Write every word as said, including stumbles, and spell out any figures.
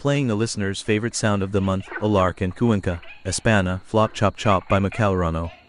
playing the listener's favorite sound of the month, a lark and Kuinka, Espana, Flop Chop Chop by Macalorano.